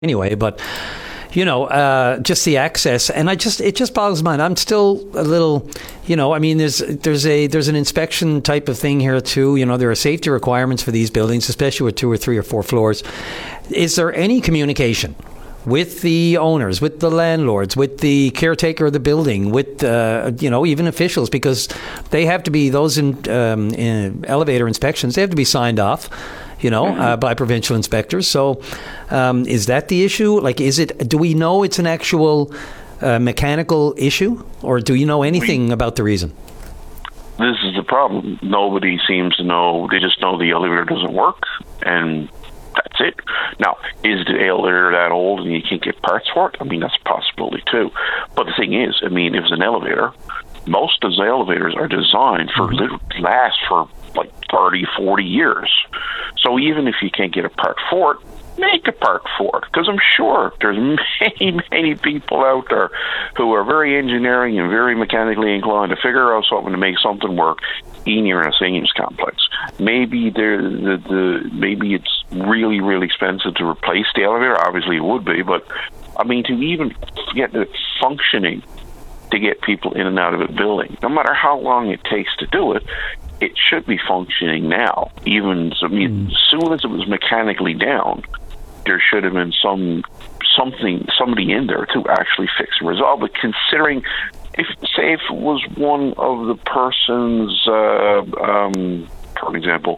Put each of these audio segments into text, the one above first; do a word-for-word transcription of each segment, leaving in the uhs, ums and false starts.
anyway, but you know, uh, just the access, and I just it just boggles my mind. I'm still a little, you know, I mean, there's there's a there's an inspection type of thing here too. You know, there are safety requirements for these buildings, especially with two or three or four floors. Is there any communication with the owners, with the landlords, with the caretaker of the building, with uh, you know, even officials, because they have to be those in, um, in elevator inspections, they have to be signed off, you know, mm-hmm. uh, by provincial inspectors. So um, is that the issue? Like, is it, do we know it's an actual uh, mechanical issue, or do you know anything we, about the reason? This is the problem. Nobody seems to know. They just know the elevator doesn't work, and that's it. Now, is the elevator that old and you can't get parts for it? I mean, that's a possibility too. But the thing is, I mean, if it's an elevator, most of the elevators are designed for mm-hmm. last for like thirty, forty years. So even if you can't get a part for it, make a part for it. Because I'm sure there's many, many people out there who are very engineering and very mechanically inclined to figure out something to make something work, even in a seniors complex. Maybe there, the, the maybe it's really, really expensive to replace the elevator. Obviously, it would be, but I mean, to even get it functioning, to get people in and out of a building, no matter how long it takes to do it, it should be functioning now. Even I mean, mm. as soon as it was mechanically down, there should have been some something, somebody in there to actually fix and resolve it. Considering, if say if it was one of the person's, uh, um, for example,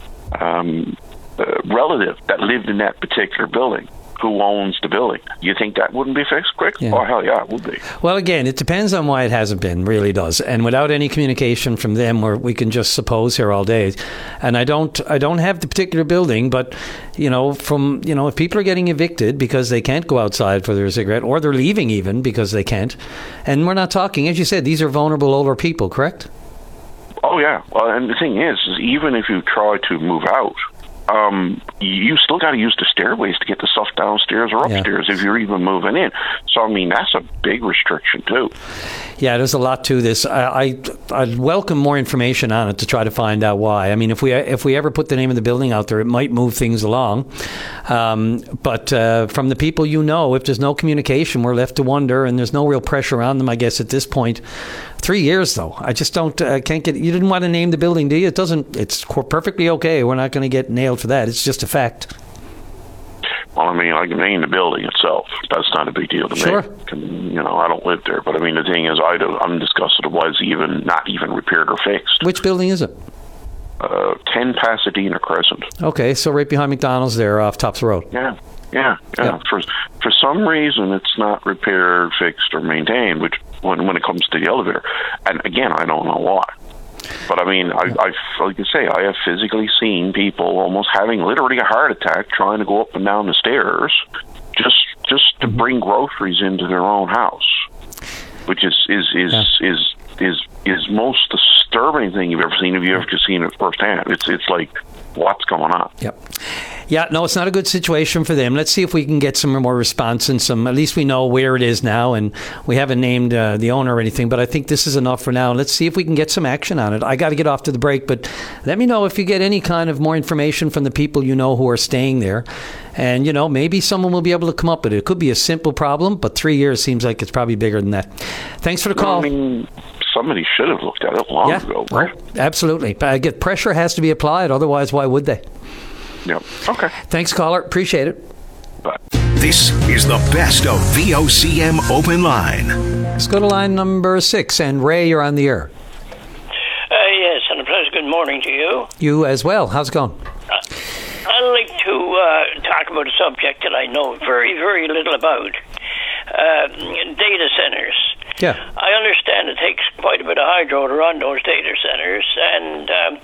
um, uh, relative that lived in that particular building, who owns the building, you think that wouldn't be fixed quick? Yeah. Oh, hell yeah, it would be. Well, again, it depends on why it hasn't been, really does. And without any communication from them, where we can just suppose here all day. And I don't I don't have the particular building, but, you know, from, you know, if people are getting evicted because they can't go outside for their cigarette, or they're leaving even because they can't, and we're not talking, as you said, these are vulnerable older people, correct? Oh, yeah. Well, and the thing is, is even if you try to move out, Um, you still got to use the stairways to get the stuff downstairs or upstairs yeah. if you're even moving in. So, I mean, that's a big restriction, too. Yeah, there's a lot to this. I, I, I'd welcome more information on it to try to find out why. I mean, if we if we ever put the name of the building out there, it might move things along. Um, but uh, from the people you know, if there's no communication, we're left to wonder, and there's no real pressure on them, I guess, at this point. Three years, though. I just don't, uh, can't get, you didn't want to name the building, do you? It doesn't, it's perfectly okay. We're not going to get nailed for that. It's just a fact. Well, I mean, I can name the building itself. That's not a big deal to sure. me. Can, you know, I don't live there. But I mean, the thing is, I do, I'm disgusted it was even, not even repaired or fixed. Which building is it? Uh, ten Pasadena Crescent. Okay, so right behind McDonald's there off Tops Road. Yeah. Yeah, yeah. yeah. For for some reason, it's not repaired, fixed, or maintained. Which when when it comes to the elevator, and again, I don't know why. But I mean, I, I like I say, I have physically seen people almost having literally a heart attack trying to go up and down the stairs, just just to mm-hmm. bring groceries into their own house, which is is is yeah. is is is most disturbing thing you've ever seen. If you ever just seen it firsthand, it's it's like, what's going on? Yep. Yeah, no, it's not a good situation for them. Let's see if we can get some more response and some, at least we know where it is now, and we haven't named uh, the owner or anything, but I think this is enough for now. Let's see if we can get some action on it. I got to get off to the break, but let me know if you get any kind of more information from the people you know who are staying there. And, you know, maybe someone will be able to come up with it. It could be a simple problem, but three years seems like it's probably bigger than that. Thanks for the call. Well, I mean, somebody should have looked at it long yeah. ago, right? Oh, absolutely. But I get pressure has to be applied, otherwise why would they? Yep. Okay. Thanks, caller. Appreciate it. Bye. This is the best of V O C M Open Line. Let's go to line number six. And Ray, you're on the air. Uh, yes, and a pleasant good morning to you. You as well. How's it going? Uh, I'd like to uh, talk about a subject that I know very, very little about. Uh, data centers. Yeah. I understand it takes quite a bit of hydro to run those data centers, and um,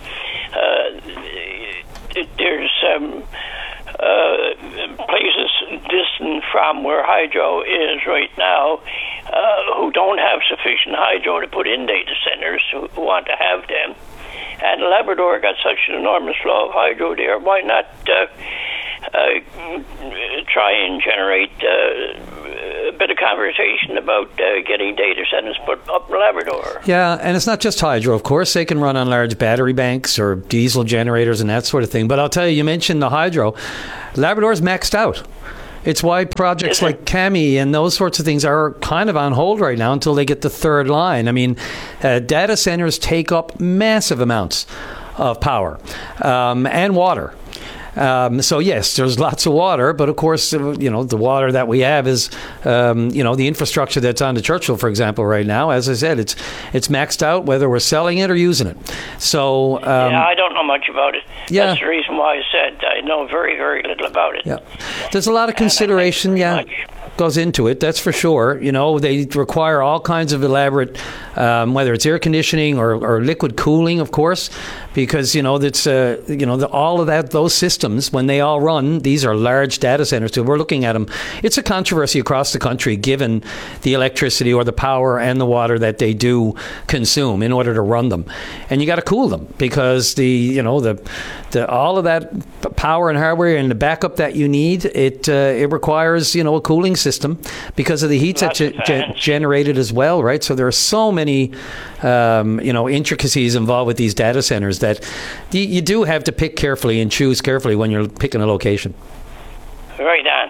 uh, there's um, uh, places distant from where hydro is right now uh, who don't have sufficient hydro to put in data centers, who want to have them. And Labrador got such an enormous flow of hydro there. Why not uh, uh, try and generate uh, a bit of conversation about uh, getting data centers put up in Labrador? Yeah, and it's not just hydro, of course. They can run on large battery banks or diesel generators and that sort of thing. But I'll tell you, you mentioned the hydro. Labrador's maxed out. It's why projects like CAMI and those sorts of things are kind of on hold right now until they get the third line. I mean, uh, data centers take up massive amounts of power um, and water. Um, so yes, there's lots of water, but of course, you know, the water that we have is, um, you know, the infrastructure that's on the Churchill, for example, right now. As I said, it's it's maxed out, whether we're selling it or using it. So um, yeah, I don't know much about it. Yeah. That's the reason why I said I know very, very little about it. Yeah, there's a lot of consideration. Yeah. Much. Goes into it, that's for sure. You know, they require all kinds of elaborate, um, whether it's air conditioning or, or liquid cooling, of course, because you know that's uh, you know the, all of that those systems when they all run. These are large data centers. So we're looking at them. It's a controversy across the country, given the electricity or the power and the water that they do consume in order to run them, and you got to cool them because the you know the the all of that power and hardware and the backup that you need it uh, it requires you know a cooling system. system because of the heat that's ge- ge- generated as well, right? So there are so many, um, you know, intricacies involved with these data centers that you, you do have to pick carefully and choose carefully when you're picking a location. Right on.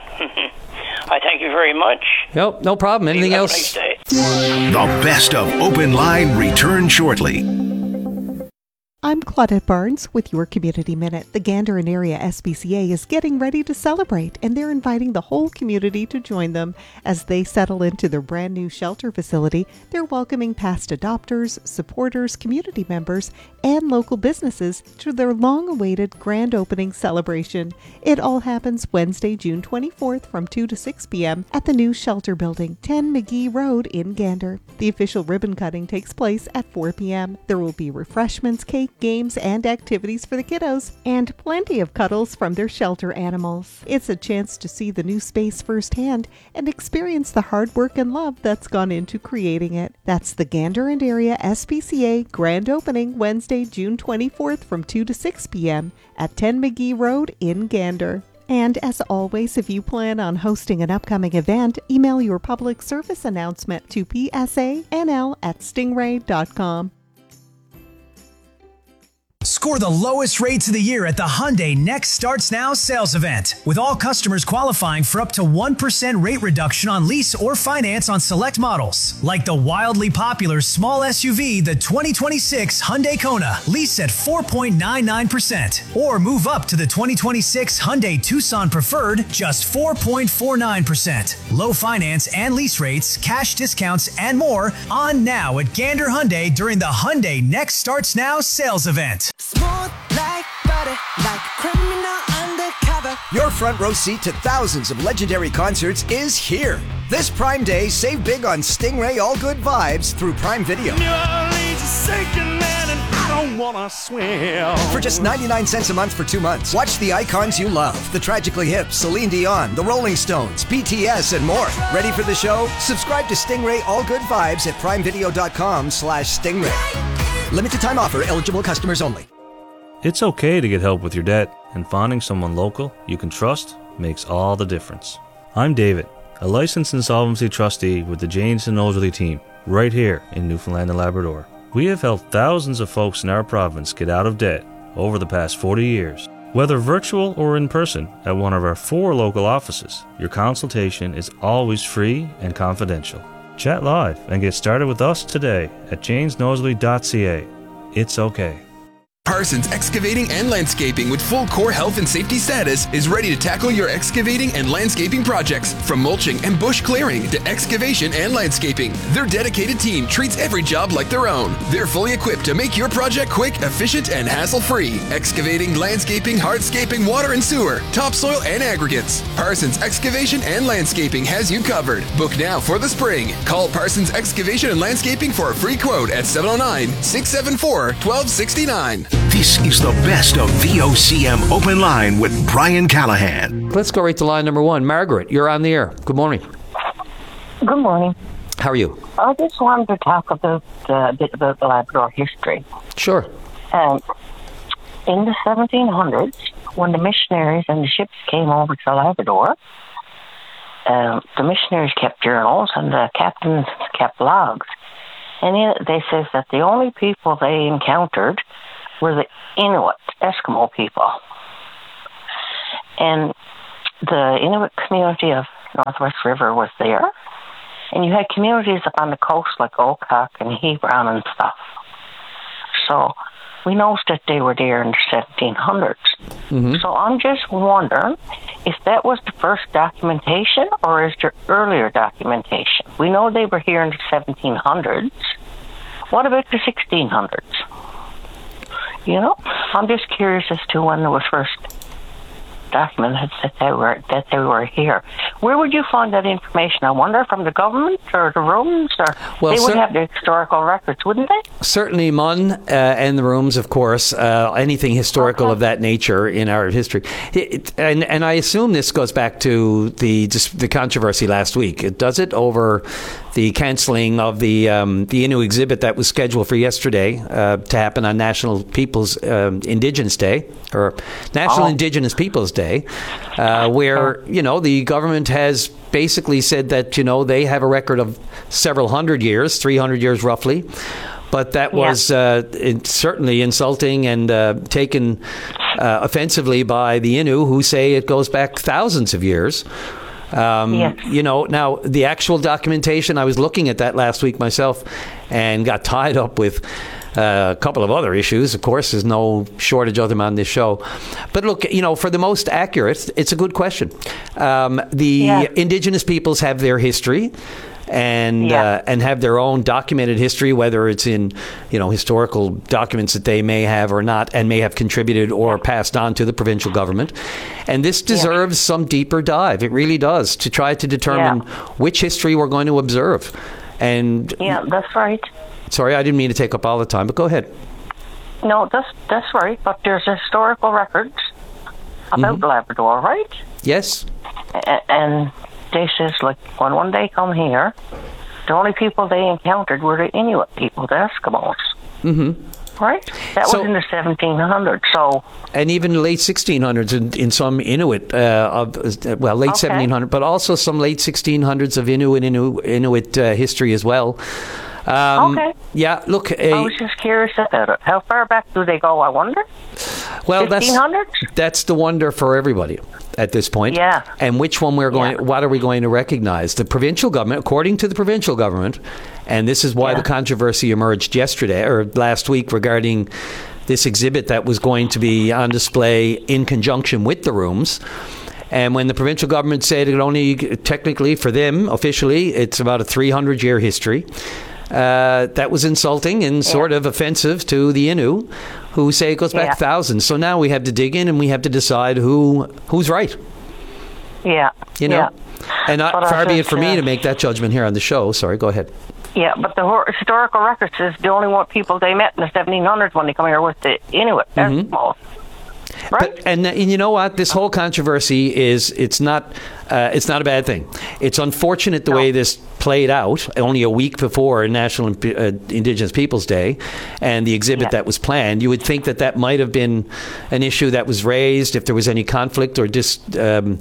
I thank you very much. No, no problem. Anything else? The best of Open Line return shortly. I'm Claudette Barnes with your Community Minute. The Gander and Area S P C A is getting ready to celebrate, and they're inviting the whole community to join them. As they settle into their brand new shelter facility, they're welcoming past adopters, supporters, community members, and local businesses to their long-awaited grand opening celebration. It all happens Wednesday, June twenty-fourth from two to six p.m. at the new shelter building, ten McGee Road in Gander. The official ribbon cutting takes place at four p.m. There will be refreshments, cake, games, and activities for the kiddos, and plenty of cuddles from their shelter animals. It's a chance to see the new space firsthand and experience the hard work and love that's gone into creating it. That's the Gander and Area S P C A grand opening Wednesday, June twenty-fourth from two to six p.m. at ten McGee Road in Gander. And as always, if you plan on hosting an upcoming event, email your public service announcement to p s a n l at stingray dot com. Score the lowest rates of the year at the Hyundai Next Starts Now sales event, with all customers qualifying for up to one percent rate reduction on lease or finance on select models, like the wildly popular small S U V, the twenty twenty-six Hyundai Kona, lease at four point nine nine percent, or move up to the twenty twenty-six Hyundai Tucson Preferred, just four point four nine percent. Low finance and lease rates, cash discounts, and more on now at Gander Hyundai during the Hyundai Next Starts Now sales event. Smooth like butter, like criminal undercover. Your front row seat to thousands of legendary concerts is here. This Prime Day, save big on Stingray All Good Vibes through Prime Video. New Orleans is sinking, man, and I don't wanna swim. For just ninety-nine cents a month for two months, watch the icons you love. The Tragically Hip, Celine Dion, The Rolling Stones, B T S, and more. Ready for the show? Subscribe to Stingray All Good Vibes at primevideo.com slash Stingray. Limited time offer, eligible customers only. It's okay to get help with your debt, and finding someone local you can trust makes all the difference. I'm David, a licensed insolvency trustee with the Janes and Nosworthy team, right here in Newfoundland and Labrador. We have helped thousands of folks in our province get out of debt over the past forty years. Whether virtual or in person at one of our four local offices, your consultation is always free and confidential. Chat live and get started with us today at janes nosworthy dot c a. It's okay. Parsons Excavating and Landscaping with full core health and safety status is ready to tackle your excavating and landscaping projects, from mulching and bush clearing to excavation and landscaping. Their dedicated team treats every job like their own. They're fully equipped to make your project quick, efficient, and hassle-free. Excavating, landscaping, hardscaping, water and sewer, topsoil, and aggregates. Parsons Excavation and Landscaping has you covered. Book now for the spring. Call Parsons Excavation and Landscaping for a free quote at seven oh nine, six seven four, one two six nine. This is the best of V O C M Open Line with Brian Callahan. Let's go right to line number one. Margaret, you're on the air. Good morning. Good morning. How are you? I just wanted to talk about uh, a bit about the Labrador history. Sure. Um, in the seventeen hundreds, when the missionaries and the ships came over to Labrador, um, the missionaries kept journals and the captains kept logs. And in it, they says that the only people they encountered were the Inuit, Eskimo people. And the Inuit community of Northwest River was there, and you had communities up on the coast like Oakok and Hebron and stuff. So we know that they were there in the seventeen hundreds. Mm-hmm. So I'm just wondering if that was the first documentation or is there earlier documentation? We know they were here in the seventeen hundreds. What about the sixteen hundreds? You know, I'm just curious as to when there was first documented that they were that they were here. Where would you find that information? I wonder, from the government or the rooms, or well, they would cer- have the historical records, wouldn't they? Certainly, Mun uh, and the rooms, of course. Uh, anything historical okay. of that nature in our history, it, it, and and I assume this goes back to the the controversy last week. It does it over the cancelling of the um, the Innu exhibit that was scheduled for yesterday uh, to happen on National People's um, Indigenous Day, or National oh. Indigenous Peoples Day, uh, where, you know, the government has basically said that, you know, they have a record of several hundred years, three hundred years roughly, but that yeah. was uh, it, certainly insulting and uh, taken uh, offensively by the Innu, who say it goes back thousands of years. Um, yes. You know, now the actual documentation, I was looking at that last week myself and got tied up with uh, a couple of other issues. Of course, there's no shortage of them on this show. But look, you know, for the most accurate, it's a good question. Um, the yeah. Indigenous peoples have their history. And yeah. uh, and have their own documented history, whether it's in, you know, historical documents that they may have or not, and may have contributed or passed on to the provincial government. And this deserves yeah. some deeper dive. It really does, to try to determine yeah. which history we're going to observe. And yeah, that's right. Sorry, I didn't mean to take up all the time, but go ahead. No, that's that's right. But there's historical records about mm-hmm. Labrador, right? Yes. A- and. They says, like, when one day come here, the only people they encountered were the Inuit people, the Eskimos. Mm-hmm. Right? That so, was in the seventeen hundreds, so... And even late sixteen hundreds in, in some Inuit, uh, of, well, late okay. seventeen hundreds, but also some late sixteen hundreds of Inuit, Inuit, Inuit uh, history as well. Um, okay. Yeah, look... Uh, I was just curious about it. How far back do they go, I wonder? Well, that's, fifteen hundreds? That's the wonder for everybody at this point. Yeah. And which one we're going, yeah. what are we going to recognize? The provincial government, according to the provincial government, and this is why yeah. the controversy emerged yesterday or last week regarding this exhibit that was going to be on display in conjunction with the rooms. And when the provincial government said it only, technically for them, officially, it's about a three hundred year history. Uh, that was insulting and sort yeah. of offensive to the Innu, who say it goes back yeah. thousands. So now we have to dig in and we have to decide who who's right. Yeah. You know? Yeah. And not, but far be it for uh, me to make that judgment here on the show. Sorry, go ahead. Yeah, but the hor- historical records is the only one people they met in the seventeen hundreds when they come here with the Inuit Eskimos. Mm-hmm. Right. But, and, and you know what? This whole controversy is, it's not uh, it's not a bad thing. It's unfortunate the no. way this played out only a week before National uh, Indigenous Peoples Day and the exhibit yeah. that was planned. You would think that that might have been an issue that was raised if there was any conflict or dis, um,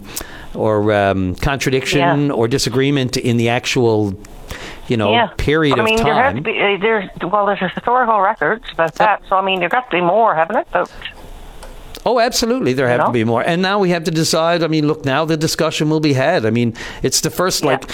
or um, contradiction yeah. or disagreement in the actual, you know, yeah. period I mean, of time. there has to be, uh, there's, well, there's historical records about that, so I mean, there got to be more, haven't it? But, Oh, absolutely. There have know? to be more. And now we have to decide. I mean, look, now the discussion will be had. I mean, it's the first, yeah. like,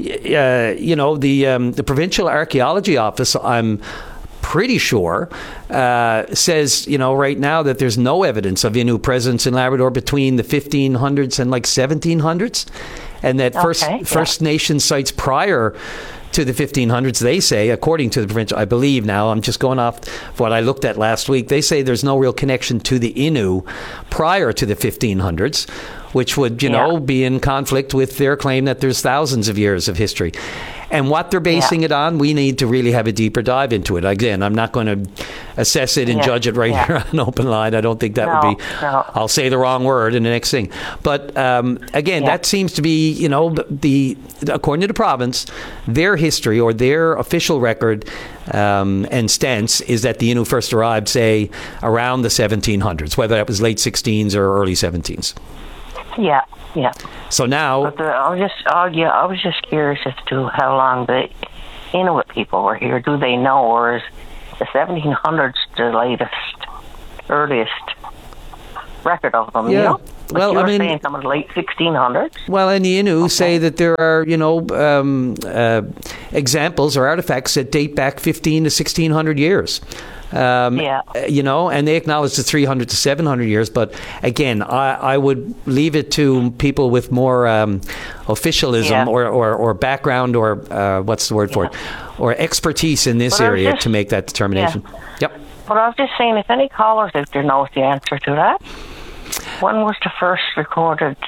uh, you know, the um, the Provincial Archaeology Office, I'm pretty sure, uh, says, you know, right now that there's no evidence of Innu presence in Labrador between the fifteen hundreds and like seventeen hundreds. And that First, okay, First yeah. Nation sites prior to the fifteen hundreds, they say, according to the provincial, I believe now, I'm just going off what I looked at last week, they say there's no real connection to the Innu prior to the fifteen hundreds, which would, you yeah. know, be in conflict with their claim that there's thousands of years of history. And what they're basing yeah. it on, we need to really have a deeper dive into it. Again, I'm not going to assess it and yeah. judge it right yeah. here on Open Line. I don't think that no, would be, no. I'll say the wrong word in the next thing. But um, again, yeah. that seems to be, you know, the, according to the province, their history or their official record um, and stance is that the Innu first arrived, say, around the seventeen hundreds, whether that was late sixteens or early seventeens. Yeah, yeah. So now, but the, I was just, oh yeah, I was just curious as to how long the Inuit people were here. Do they know, or is the seventeen hundreds the latest, earliest record of them, Yeah. you know? But Well, you I were mean- saying some of the late sixteen hundreds. Well, and the Innu say that there are, you know, um, uh, examples or artifacts that date back fifteen to sixteen hundred years. Um, Yeah. You know, and they acknowledge the three hundred to seven hundred years. But again, I, I would leave it to people with more um, officialism Yeah. or, or, or background or uh, what's the word for it? Or expertise in this But I was area just- to make that determination. Yep. But I was just saying, if any callers out there knows the answer to that, when was the first recorded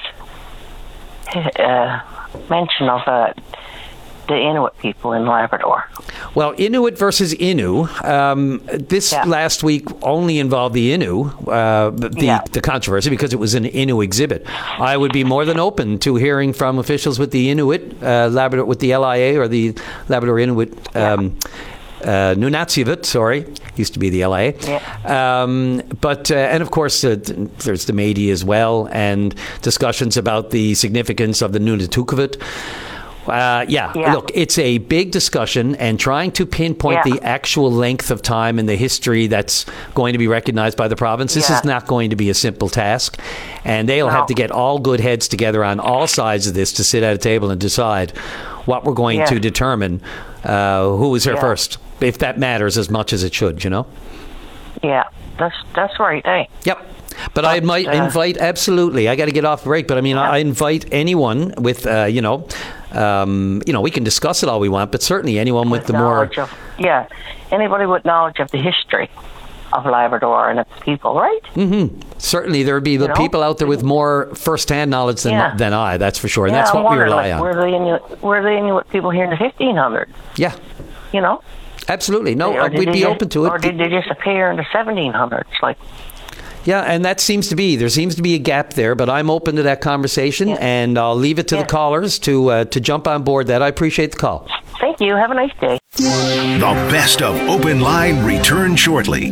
uh, mention of uh, the Inuit people in Labrador? Well, Inuit versus Innu. Um, this Yeah. last week only involved the Innu, uh, the Yeah. the controversy, because it was an Innu exhibit. I would be more than open to hearing from officials with the Inuit, uh, Labrador, with the L I A or the Labrador Inuit. Um, Uh, Nunatsiavut, sorry, used to be the L I A. Yeah. Um, but, uh, and of course, uh, there's the Métis as well, and discussions about the significance of the Nunatukavut. Uh, yeah. Yeah. Look, it's a big discussion, and trying to pinpoint Yeah. the actual length of time and the history that's going to be recognized by the province, this Yeah. is not going to be a simple task. And they'll No. have to get all good heads together on all sides of this to sit at a table and decide what we're going Yeah. to determine uh, who was here Yeah. first, if that matters as much as it should, you know? Yeah, that's that's right, eh? Yep. But I might uh, invite, absolutely. I got to get off break, but I mean, Yeah. I invite anyone with, uh, you know, um, you know, we can discuss it all we want, but certainly anyone with, the more. knowledge of, yeah, anybody with knowledge of the history of Labrador and its people, right? Mm-hmm. Certainly, there would be the know? people out there with more first-hand knowledge than Yeah. than I. That's for sure, and yeah, that's I'm what we wondering, rely like, on. Were the Inuit, were the Inuit people here in the fifteen hundreds? Yeah, You know, absolutely. No, Or uh, did we'd they be just- open to it. Or did they just appear in the seventeen hundreds? Like, Yeah, and that seems to be, there seems to be a gap there, but I'm open to that conversation, Yeah. and I'll leave it to Yeah. the callers to uh, to jump on board that. I appreciate the call. thank you. Have a nice day. The best of Open Line return shortly.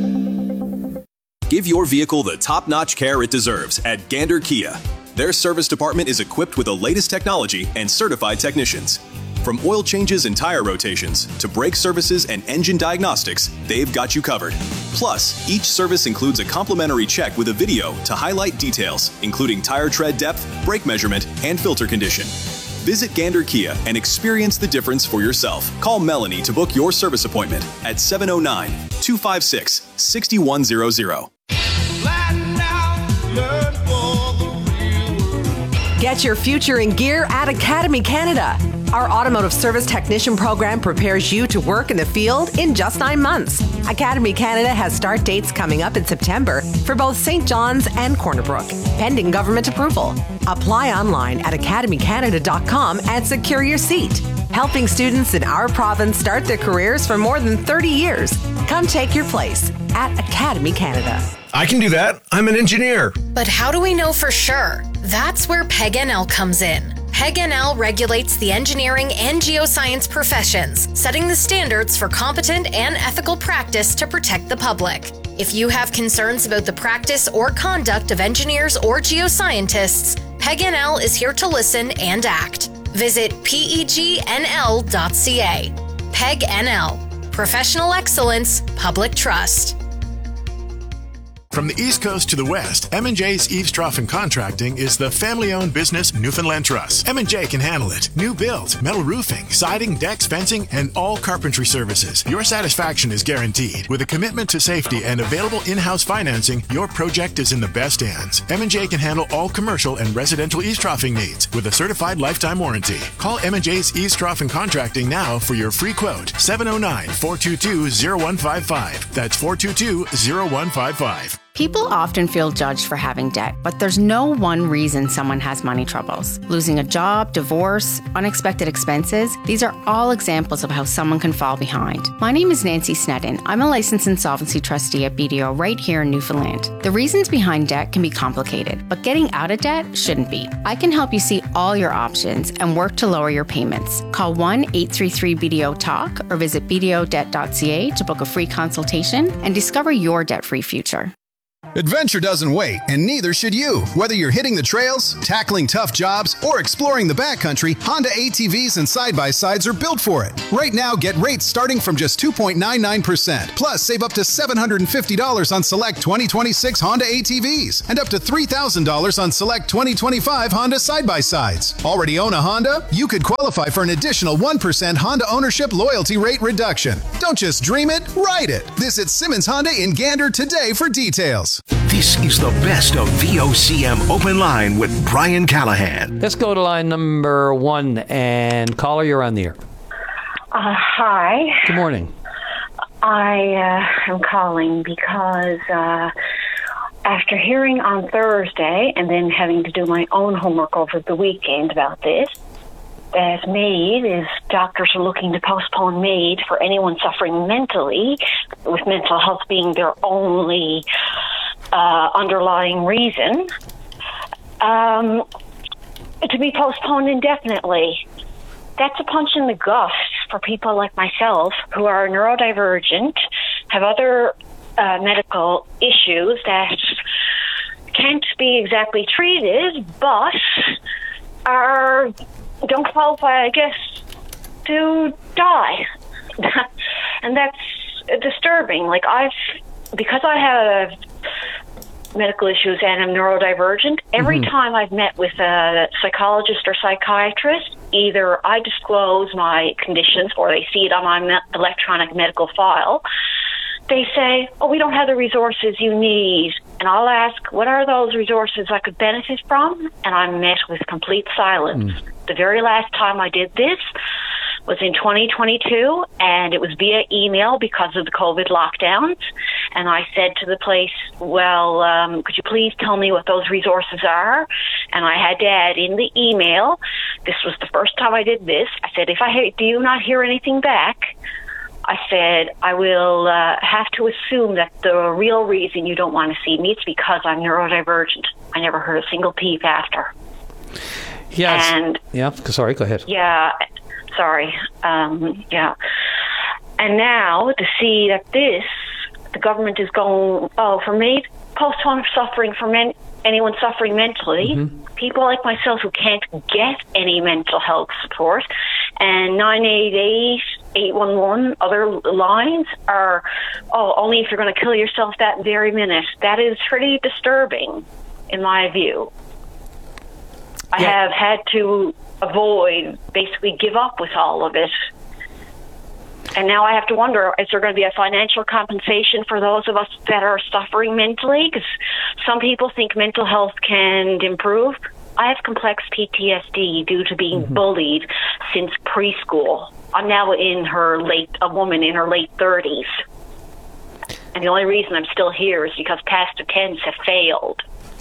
Give your vehicle the top-notch care it deserves at Gander Kia. Their service department is equipped with the latest technology and certified technicians. From oil changes and tire rotations to brake services and engine diagnostics, they've got you covered. Plus, each service includes a complimentary check with a video to highlight details, including tire tread depth, brake measurement, and filter condition. Visit Gander Kia and experience the difference for yourself. Call Melanie to book your service appointment at seven oh nine, two five six, six one zero zero. Get your future in gear at Academy Canada. Our automotive service technician program prepares you to work in the field in just nine months. Academy Canada has start dates coming up in September for both Saint John's and Corner Brook, pending government approval. Apply online at academy canada dot com and secure your seat. Helping students in our province start their careers for more than thirty years. Come take your place at Academy Canada. I can do that. I'm an engineer. But how do we know for sure? That's where P E G N L comes in. P E G N L regulates the engineering and geoscience professions, setting the standards for competent and ethical practice to protect the public. If you have concerns about the practice or conduct of engineers or geoscientists, P E G N L is here to listen and act. Visit P E G N L dot C A. P E G N L. Professional excellence, public trust. From the East Coast to the West, M and J's Eaves Trough and Contracting is the family-owned business Newfoundland Truss. M and J can handle it. New builds, metal roofing, siding, decks, fencing, and all carpentry services. Your satisfaction is guaranteed. With a commitment to safety and available in-house financing, your project is in the best hands. M and J can handle all commercial and residential eaves troughing needs with a certified lifetime warranty. Call M and J's Eaves Trough and Contracting now for your free quote. seven oh nine, four two two, oh one five five. That's four two two, oh one five five. People often feel judged for having debt, but there's no one reason someone has money troubles. Losing a job, divorce, unexpected expenses, these are all examples of how someone can fall behind. My name is Nancy Snedden. I'm a licensed insolvency trustee at B D O right here in Newfoundland. The reasons behind debt can be complicated, but getting out of debt shouldn't be. I can help you see all your options and work to lower your payments. Call one eight three three B D O talk or visit b d o debt dot c a to book a free consultation and discover your debt-free future. Adventure doesn't wait, and neither should you. Whether you're hitting the trails, tackling tough jobs, or exploring the backcountry, Honda A T Vs and side-by-sides are built for it. Right now, get rates starting from just two point nine nine percent. Plus, save up to seven hundred fifty dollars on select twenty twenty-six Honda A T Vs and up to three thousand dollars on select twenty twenty-five Honda side-by-sides. Already own a Honda? You could qualify for an additional one percent Honda ownership loyalty rate reduction. Don't just dream it, ride it. Visit Simmons Honda in Gander today for details. This is the best of V O C M Open Line with Brian Callahan. Let's go to line number one. And caller, you're on the air. Uh, hi. Good morning. I uh, am calling because uh, after hearing on Thursday and then having to do my own homework over the weekend about this, that MAID is doctors are looking to postpone MAID for anyone suffering mentally, with mental health being their only uh, underlying reason, um, to be postponed indefinitely. That's a punch in the gut for people like myself who are neurodivergent, have other uh, medical issues that can't be exactly treated, but are don't qualify, I guess, to die. And that's disturbing. Like, I've, because I have medical issues and I'm neurodivergent, every mm-hmm. time I've met with a psychologist or psychiatrist, either I disclose my conditions or they see it on my me- electronic medical file, they say, oh, we don't have the resources you need. And I'll ask, what are those resources I could benefit from? And I'm met with complete silence. Mm. The very last time I did this was in twenty twenty-two, and it was via email because of the COVID lockdowns. And I said to the place, well, um, could you please tell me what those resources are? And I had to add in the email, this was the first time I did this, I said, if I hear, do you not hear anything back? I said, I will uh, have to assume that the real reason you don't want to see me is because I'm neurodivergent. I never heard a single peep after. Yes. And yeah, sorry, go ahead. Yeah, sorry. Um, yeah. And now to see that this, the government is going, oh, for me, postpone suffering for men, anyone suffering mentally, mm-hmm. people like myself who can't get any mental health support, and nine eight eight, eight one one, other lines are, oh, only if you're going to kill yourself that very minute. That is pretty disturbing, in my view. I yeah. have had to avoid, basically give up with all of it. And now I have to wonder, is there going to be a financial compensation for those of us that are suffering mentally? Because some people think mental health can improve. I have complex P T S D due to being mm-hmm. bullied since preschool. I'm now in her late, a woman in her late thirties. And the only reason I'm still here is because past attempts have failed.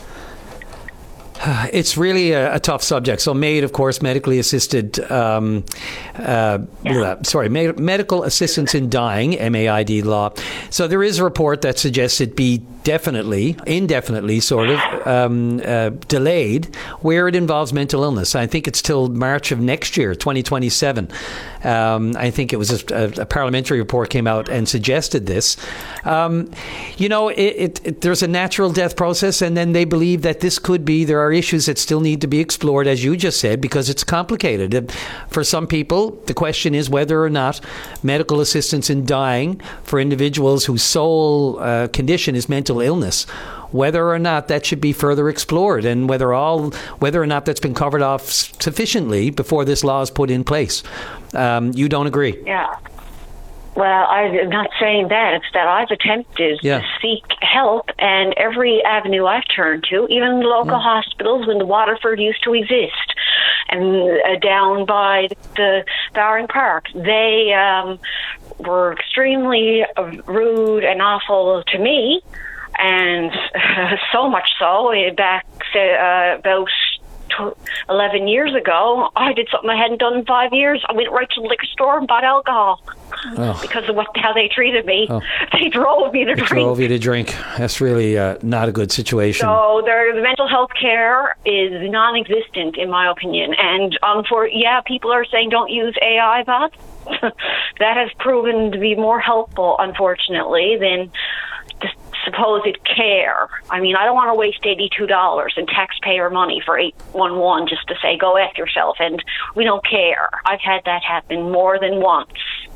It's really a, a tough subject. So MAID, of course, medically assisted, um, uh, yeah. sorry, med- medical assistance in dying, M A I D law. So there is a report that suggests it be definitely, indefinitely sort of um, uh, delayed where it involves mental illness. I think it's till March of next year, twenty twenty-seven. Um, I think it was a, a parliamentary report came out and suggested this. Um, you know, it, it, it, there's a natural death process, and then they believe that this could be, there are issues that still need to be explored, as you just said, because it's complicated. For some people, the question is whether or not medical assistance in dying for individuals whose sole uh, condition is mental illness, whether or not that should be further explored, and whether all, whether or not that's been covered off sufficiently before this law is put in place. Um, you don't agree? Yeah. Well, I'm not saying that. It's that I've attempted yeah. to seek help, and every avenue I've turned to, even local yeah. hospitals when the Waterford used to exist, and uh, down by the Bowring Park, they um, were extremely rude and awful to me, and uh, so much so, back uh, about eleven years ago, I did something I hadn't done in five years. I went right to the liquor store and bought alcohol oh. because of what how they treated me. Oh. They drove me to they drink. drove you to drink. That's really uh, not a good situation. So their the mental health care is non-existent, in my opinion. And um, for yeah, people are saying don't use A I bots. That has proven to be more helpful, unfortunately, than supposed care. I mean, I don't want to waste eighty-two dollars in taxpayer money for eight one one just to say, go F yourself, and we don't care. I've had that happen more than once.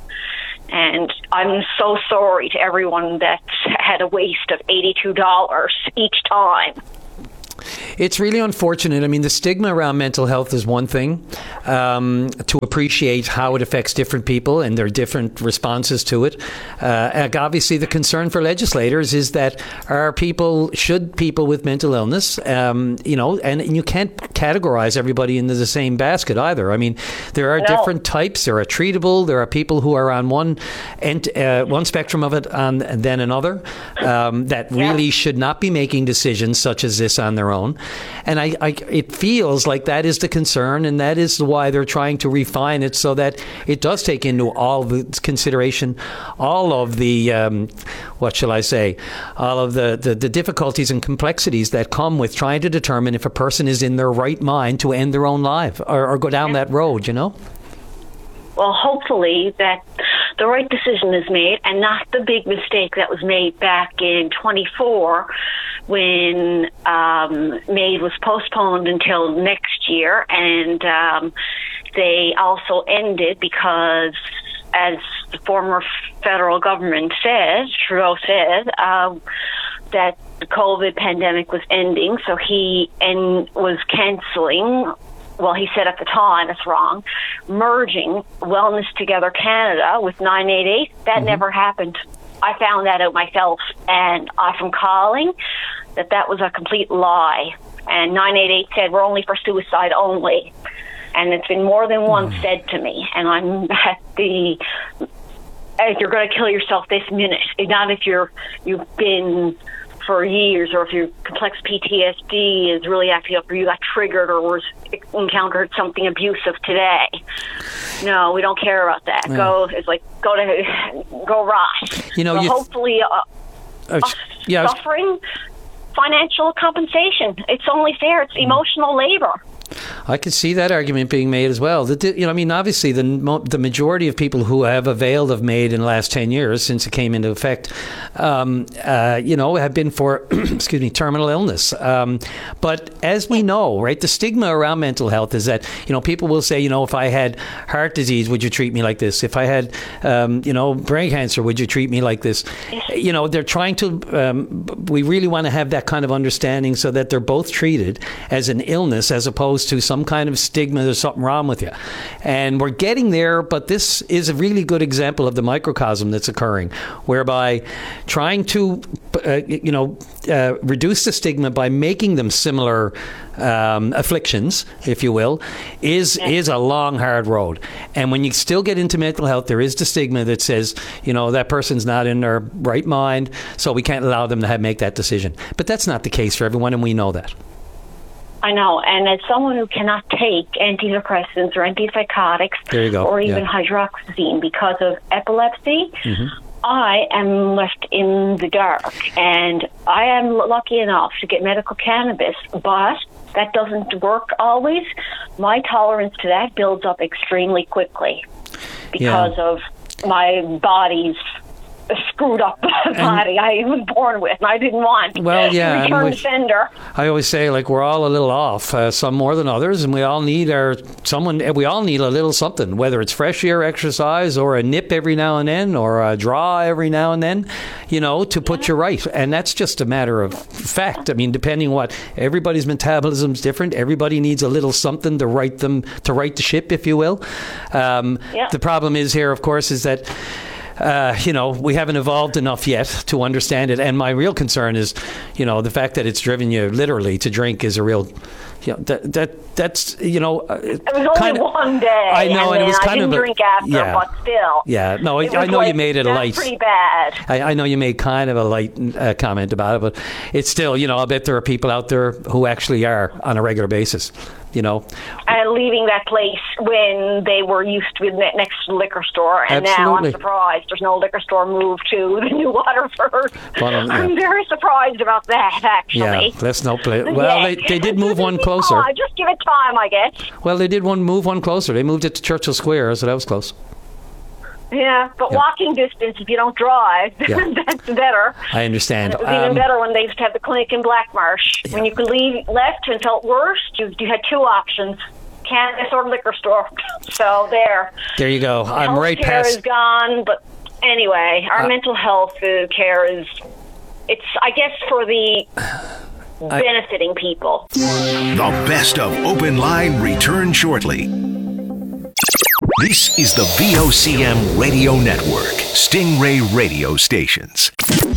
And I'm so sorry to everyone that's had a waste of eighty-two dollars each time. It's really unfortunate. I mean, the stigma around mental health is one thing. Um, to appreciate how it affects different people and their different responses to it. Uh, obviously, the concern for legislators is that our people, should people with mental illness, um, you know, and, and you can't categorize everybody into the same basket either. I mean, there are No. different types. There are treatable. There are people who are on one ent- uh, one spectrum of it on, and then another um, that really yeah. should not be making decisions such as this on their own. And I, I, it feels like that is the concern, and that is why they're trying to refine it so that it does take into all the consideration all of the, um, what shall I say, all of the, the, the difficulties and complexities that come with trying to determine if a person is in their right mind to end their own life or, or go down that road, you know? Well, hopefully that the right decision is made and not the big mistake that was made back in twenty-four when um, MAID was postponed until next year, and um, they also ended because, as the former federal government says, Trudeau said, uh, that the COVID pandemic was ending, so he en- was canceling. Well, he said at the time, it's wrong, merging Wellness Together Canada with nine eight eight. That mm-hmm. never happened. I found that out myself, and I, from calling, that that was a complete lie. And nine eight eight said, we're only for suicide only. And it's been more than once mm. said to me. And I'm at the, if you're going to kill yourself this minute, not if you're, you've been for years, or if your complex P T S D is really acting up, or you got triggered or was encountered something abusive today. No, we don't care about that. Yeah. Go, it's like, go to, go rot. You know, so you hopefully, uh, uh, yeah, suffering, financial compensation. It's only fair. It's emotional labor. I could see that argument being made as well. The, you know, I mean, obviously, the the majority of people who have availed of MAID in the last ten years since it came into effect, um, uh, you know, have been for, excuse me, terminal illness. Um, but as we know, right, the stigma around mental health is that, you know, people will say, you know, if I had heart disease, would you treat me like this? If I had, um, you know, brain cancer, would you treat me like this? You know, they're trying to, um, we really want to have that kind of understanding so that they're both treated as an illness as opposed to some kind of stigma, there's something wrong with you. And we're getting there, but this is a really good example of the microcosm that's occurring, whereby trying to, uh, you know, uh, reduce the stigma by making them similar um, afflictions, if you will, is yeah. is a long, hard road. And when you still get into mental health, there is the stigma that says, you know, that person's not in their right mind, so we can't allow them to have, make that decision. But that's not the case for everyone, and we know that. I know, and as someone who cannot take antidepressants or antipsychotics there you go. or even yeah. hydroxyzine because of epilepsy, mm-hmm. I am left in the dark. And I am lucky enough to get medical cannabis, but that doesn't work always. My tolerance to that builds up extremely quickly because yeah. of my body's screwed up body I was born with, and I didn't want. Well, yeah, return we, offender. I always say, like, we're all a little off, uh, some more than others, and we all need our someone. We all need a little something, whether it's fresh air, exercise, or a nip every now and then, or a draw every now and then, you know, to put you right. And that's just a matter of fact. I mean, depending what everybody's metabolism's different. Everybody needs a little something to right them to right the ship, if you will. Um, yeah. The problem is here, of course, is that. Uh, you know, we haven't evolved enough yet to understand it. And my real concern is, you know, the fact that it's driven you literally to drink is a real, you know, that, that that's, you know. It was only kind of, one day. I know, and, and it was I kind didn't of. A, drink after, yeah, but still. Yeah, no, I, I know like, you made it a light. That's pretty bad. I, I know you made kind of a light uh, comment about it, but it's still, you know, I bet there are people out there who actually are on a regular basis. You know, and leaving that place when they were used to be next to the liquor store, and Absolutely. now I'm surprised there's no liquor store moved to the New Waterford. Well, um, yeah. I'm very surprised about that, actually. Yeah, let's no play. Well, yeah. they, they did move one closer. Oh, just give it time, I guess. Well, they did one move one closer. They moved it to Churchill Square, so that was close. Yeah, but Yeah. walking distance if you don't drive, Yeah. that's better. I understand. And it was even Um, better when they used to have the clinic in Blackmarsh. When you could leave left and felt worse, you, you had two options: cannabis or liquor store. So there. There you go. I'm right Healthcare past. is gone, but anyway, our Uh, mental health uh, care is, it's, I guess, for the I- benefiting people. The best of Open Line return shortly. This is the V O C M Radio Network, Stingray radio stations.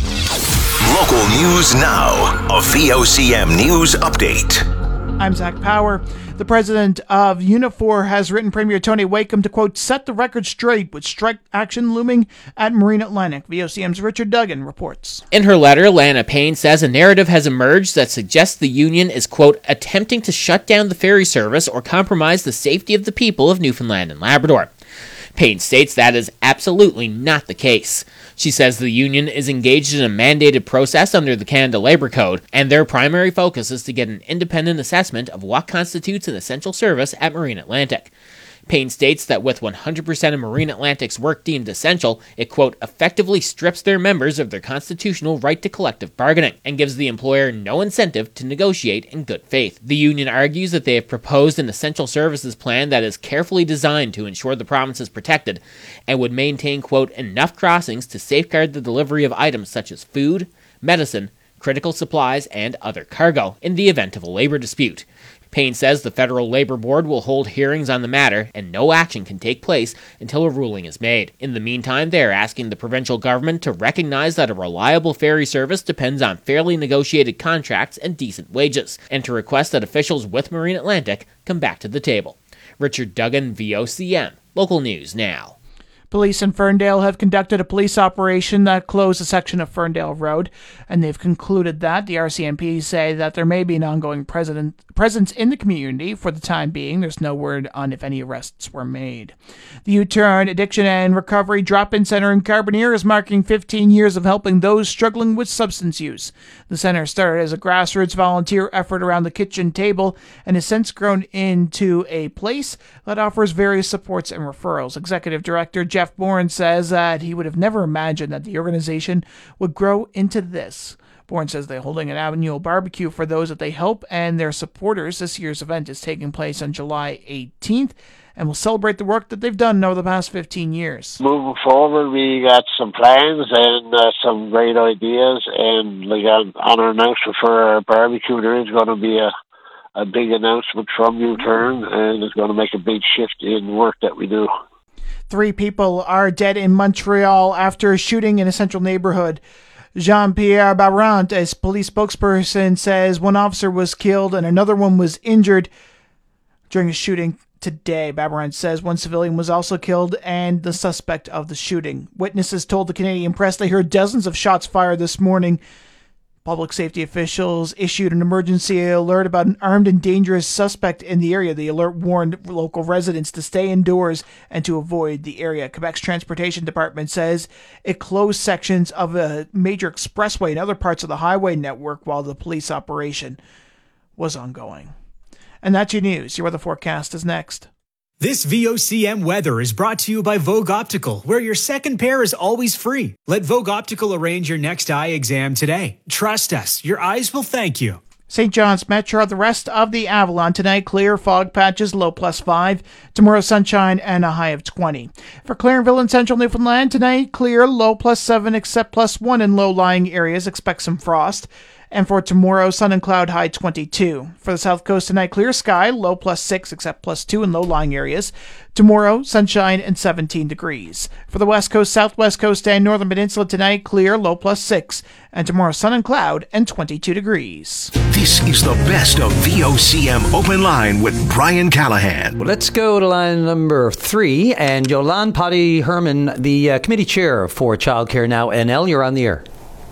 Local news now. A V O C M news update. I'm Zach Power. The president of Unifor has written Premier Tony Wakeham to, quote, set the record straight with strike action looming at Marine Atlantic. V O C M's Richard Duggan reports. In her letter, Lana Payne says a narrative has emerged that suggests the union is, quote, attempting to shut down the ferry service or compromise the safety of the people of Newfoundland and Labrador. Payne states that is absolutely not the case. She says the union is engaged in a mandated process under the Canada Labour Code, and their primary focus is to get an independent assessment of what constitutes an essential service at Marine Atlantic. Payne states that with one hundred percent of Marine Atlantic's work deemed essential, it, quote, effectively strips their members of their constitutional right to collective bargaining and gives the employer no incentive to negotiate in good faith. The union argues that they have proposed an essential services plan that is carefully designed to ensure the province is protected and would maintain, quote, enough crossings to safeguard the delivery of items such as food, medicine, critical supplies, and other cargo in the event of a labor dispute. Payne says the Federal Labor Board will hold hearings on the matter and no action can take place until a ruling is made. In the meantime, they are asking the provincial government to recognize that a reliable ferry service depends on fairly negotiated contracts and decent wages, and to request that officials with Marine Atlantic come back to the table. Richard Duggan, V O C M. Local News Now. Police in Ferndale have conducted a police operation that closed a section of Ferndale Road, and they've concluded that the R C M P say that there may be an ongoing president, presence in the community. For the time being, there's no word on if any arrests were made. The U-Turn Addiction and Recovery Drop-In Center in Carbonear is marking fifteen years of helping those struggling with substance use. The center started as a grassroots volunteer effort around the kitchen table and has since grown into a place that offers various supports and referrals. Executive Director Jeff Jeff Bourne says that he would have never imagined that the organization would grow into this. Bourne says they're holding an annual barbecue for those that they help and their supporters. This year's event is taking place on July eighteenth and will celebrate the work that they've done over the past fifteen years. Moving forward, we got some plans and uh, some great ideas, and like on, on our announcement for our barbecue, there is going to be a, a big announcement from U-Turn, and it's going to make a big shift in work that we do. Three people are dead in Montreal after a shooting in a central neighborhood. Jean-Pierre Barrant, as police spokesperson, says one officer was killed and another one was injured during a shooting today. Barrant says one civilian was also killed and the suspect of the shooting. Witnesses told the Canadian press they heard dozens of shots fired this morning. Public safety officials issued an emergency alert about an armed and dangerous suspect in the area. The alert warned local residents to stay indoors and to avoid the area. Quebec's Transportation Department says it closed sections of a major expressway and other parts of the highway network while the police operation was ongoing. And that's your news. Your weather forecast is next. This V O C M weather is brought to you by Vogue Optical, where your second pair is always free. Let Vogue Optical arrange your next eye exam today. Trust us, your eyes will thank you. Saint John's Metro, the rest of the Avalon tonight, clear, fog patches, low plus five. Tomorrow, sunshine and a high of twenty. For Clarenville and Central Newfoundland, tonight, clear, low plus seven, except plus one in low-lying areas. Expect some frost. And for tomorrow, sun and cloud, high twenty-two. For the South Coast tonight, clear sky, low plus six, except plus two in low-lying areas. Tomorrow, sunshine and seventeen degrees. For the West Coast, Southwest Coast, and Northern Peninsula tonight, clear, low plus six. And tomorrow, sun and cloud and twenty-two degrees. This is the best of V O C M Open Line with Brian Callahan. Well, let's go to line number three. And Yolande Potty Herman, the uh, committee chair for Childcare Now N L, you're on the air.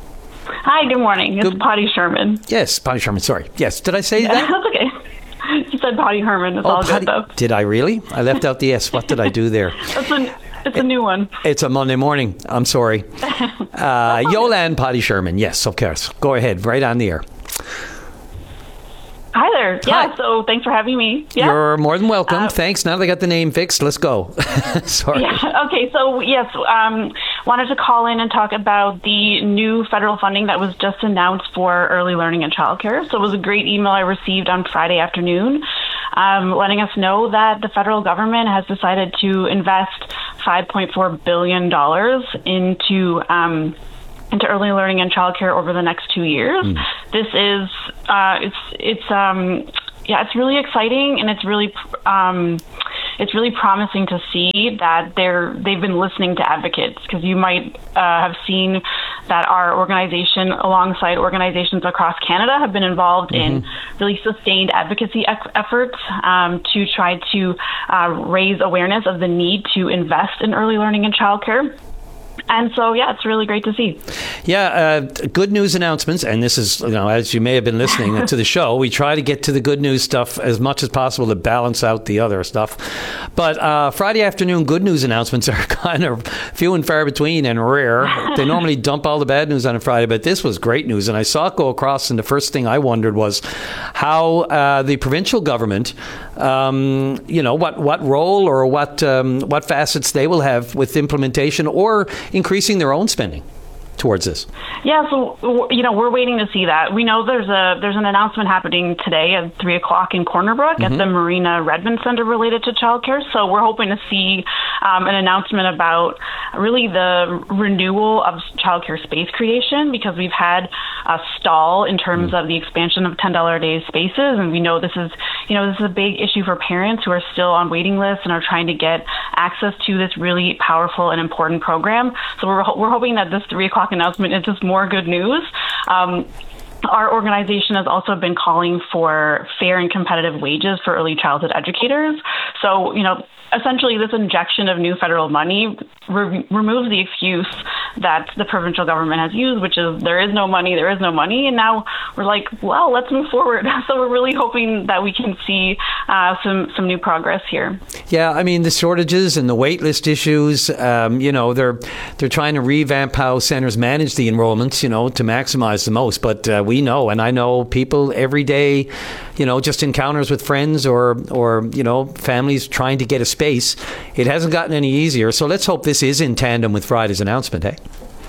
Hi, good morning. It's good. Potty Sherman. Yes, Potty Sherman. Sorry. Yes, did I say yeah, that? That's okay. You said Potty Herman. It's oh, all Potty, good, though. Did I really? I left out the S. What did I do there? That's a, it's a new one. It's a Monday morning. I'm sorry. Uh, Yolande Potty Sherman. Yes, of course. Go ahead. Right on the air. Hi there. Yeah, Hi. so thanks for having me. Yeah. You're more than welcome. Uh, Thanks. Now they got the name fixed. Let's go. Sorry. Yeah, okay, so yes, um, wanted to call in and talk about the new federal funding that was just announced for early learning and childcare. So it was a great email I received on Friday afternoon, um, letting us know that the federal government has decided to invest five point four billion dollars into um, into early learning and childcare over the next two years. Mm. This is uh, it's it's um, yeah, it's really exciting, and it's really um, it's really promising to see that they're they've been listening to advocates, because you might uh, have seen that our organization, alongside organizations across Canada, have been involved mm-hmm. in really sustained advocacy e- efforts um, to try to uh, raise awareness of the need to invest in early learning and childcare. And so, yeah, it's really great to see. Yeah, uh, good news announcements. And this is, you know, as you may have been listening to the show, we try to get to the good news stuff as much as possible to balance out the other stuff. But uh, Friday afternoon good news announcements are kind of few and far between and rare. They normally dump all the bad news on a Friday, but this was great news. And I saw it go across, and the first thing I wondered was how uh, the provincial government, um, you know, what, what role or what um, what facets they will have with implementation or increasing their own spending towards this. Yeah, so, you know, we're waiting to see that. We know there's a there's an announcement happening today at three o'clock in Corner Brook mm-hmm. at the Marina Redmond Center related to childcare. So we're hoping to see um, an announcement about really the renewal of childcare space creation, because we've had a stall in terms mm-hmm. of the expansion of ten dollars a day spaces. And we know this is, you know, this is a big issue for parents who are still on waiting lists and are trying to get access to this really powerful and important program. So we're, we're hoping that this three o'clock announcement is just more good news. Um, Our organization has also been calling for fair and competitive wages for early childhood educators. So, you know, essentially this injection of new federal money re- removes the excuse that the provincial government has used, which is there is no money, there is no money. And now we're like, well, let's move forward. So we're really hoping that we can see uh, some, some new progress here. Yeah, I mean, the shortages and the wait list issues, um, you know, they're they're trying to revamp how centres manage the enrollments, you know, to maximize the most. But uh, we know, and I know people every day, you know, just encounters with friends or, or you know, families trying to get a space. It hasn't gotten any easier. So let's hope this is in tandem with Friday's announcement, eh?